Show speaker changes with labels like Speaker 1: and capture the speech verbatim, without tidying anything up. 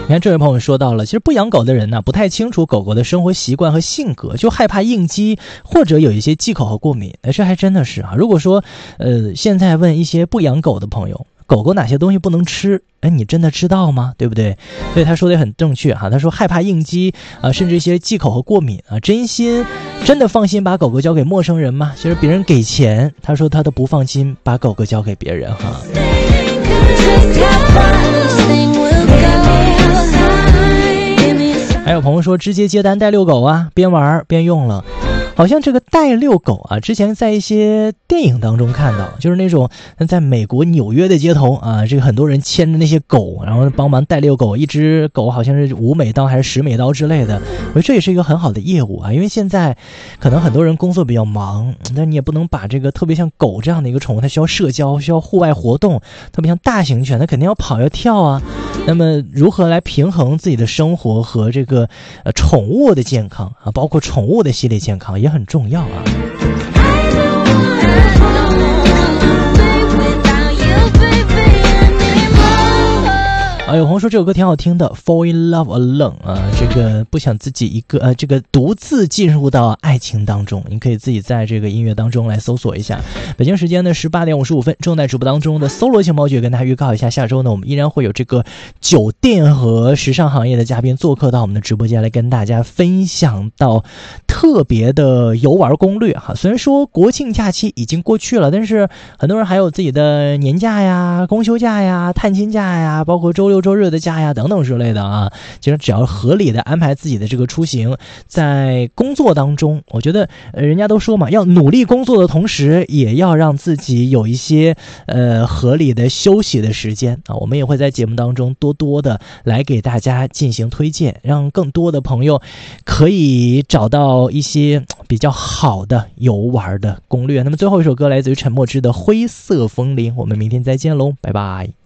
Speaker 1: 你看这位朋友说到了，其实不养狗的人呢，不太清楚狗狗的生活习惯和性格，就害怕应激或者有一些忌口和过敏。哎，这还真的是啊。如果说呃现在问一些不养狗的朋友，狗狗哪些东西不能吃，哎，你真的知道吗？对不对？所以他说的也很正确哈。他说害怕应激啊，甚至一些忌口和过敏啊，真心真的放心把狗狗交给陌生人吗？其实别人给钱，他说他都不放心把狗狗交给别人哈。还有朋友说直接接单带遛狗啊，边玩边用了。好像这个带遛狗啊，之前在一些电影当中看到，就是那种在美国纽约的街头啊，这个很多人牵着那些狗，然后帮忙带遛狗，一只狗好像是五美刀还是十美刀之类的。我觉得这也是一个很好的业务啊，因为现在可能很多人工作比较忙，但你也不能把这个特别像狗这样的一个宠物，它需要社交，需要户外活动，特别像大型犬，它肯定要跑要跳啊。那么如何来平衡自己的生活和这个呃宠物的健康啊，包括宠物的心理健康也很重要啊。啊，有朋友说这首歌挺好听的 Fall in Love Alone 啊，这个不想自己一个呃，这个独自进入到爱情当中，你可以自己在这个音乐当中来搜索一下。北京时间呢十八点五十五分，正在直播当中的搜罗情报局跟大家预告一下，下周呢我们依然会有这个酒店和时尚行业的嘉宾做客到我们的直播间来跟大家分享到特别的游玩攻略哈。虽然说国庆假期已经过去了，但是很多人还有自己的年假呀、公休假呀、探亲假呀，包括周六周日的假呀等等之类的啊。其实只要合理的安排自己的这个出行，在工作当中，我觉得呃人家都说嘛，要努力工作的同时也要让自己有一些呃合理的休息的时间啊。我们也会在节目当中多多的来给大家进行推荐，让更多的朋友可以找到一些比较好的游玩的攻略。那么最后一首歌来自于陈默之的《灰色风铃》，我们明天再见喽，拜拜。